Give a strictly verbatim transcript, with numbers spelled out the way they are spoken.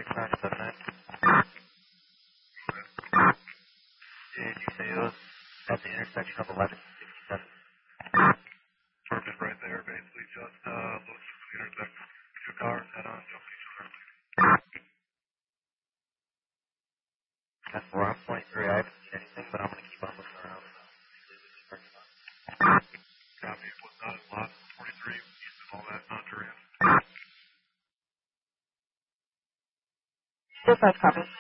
nine seven nine. Did you say it was at the intersection of eleven sixty-seven? Parked it right there, basically. Just uh, looks for the intersection. Two cars head on, jump each other. That's four. I'm twenty-three. I haven't seen anything, but I'm going to keep on looking around. Copy. What's not lot forty-three, east of all that, not Duran. Still five copy.